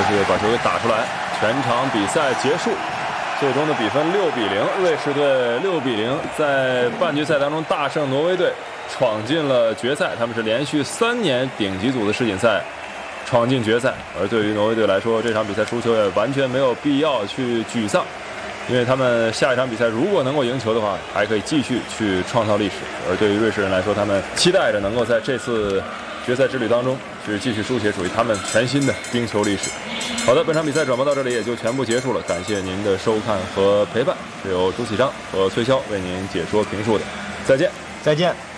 队把球给打出来，全场比赛结束，最终的比分6-0，瑞士队6-0在半决赛当中大胜挪威队，闯进了决赛。他们是连续3年顶级组的世锦赛闯进决赛。而对于挪威队来说，这场比赛输球也完全没有必要去沮丧，因为他们下一场比赛如果能够赢球的话，还可以继续去创造历史。而对于瑞士人来说，他们期待着能够在这次决赛之旅当中去继续书写属于他们全新的冰球历史。好的，本场比赛转播到这里也就全部结束了，感谢您的收看和陪伴，是由朱启章和崔潇为您解说评述的，再见。 再见。